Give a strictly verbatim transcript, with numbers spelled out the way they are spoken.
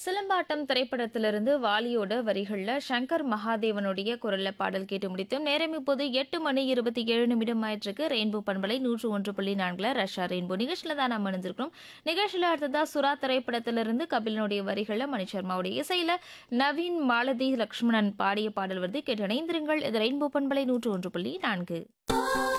சிலம்பாட்டம் திரைப்படத்திலிருந்து வாலியோட வரிகள்ல சங்கர் மகாதேவனுடைய குரல்ல பாடல் கேட்டு முடித்தோம். நேரம் இப்போது எட்டு மணி இருபத்தி ஏழு நிமிடம் ஆயிட்டிருக்கு. ரெயின்போ பண்பலை நூற்று ஒன்று புள்ளி நான்குல ரஷ்யா ரெயின்போ நிகழ்ச்சியில தான் நம்ம இணைஞ்சிருக்கிறோம். நிகழ்ச்சியில அடுத்ததா சுறா திரைப்படத்திலிருந்து கபிலனுடைய வரிகள்ல மணிசர்மாவுடைய இசையில நவீன் மாலதி லக்ஷ்மணன் பாடிய பாடல் வருது. கேட்டு இணைந்திருங்கள். இது ரெயின்போ பண்பலை நூற்று ஒன்று புள்ளி நான்கு.